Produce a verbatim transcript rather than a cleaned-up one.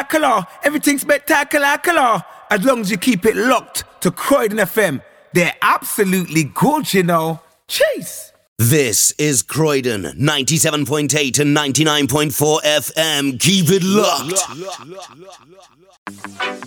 spectacular. Everything spectacular. As long as you keep it locked to Croydon F M, they're absolutely good, you know. Chase. This is Croydon, ninety-seven point eight and ninety-nine point four F M. Keep it locked.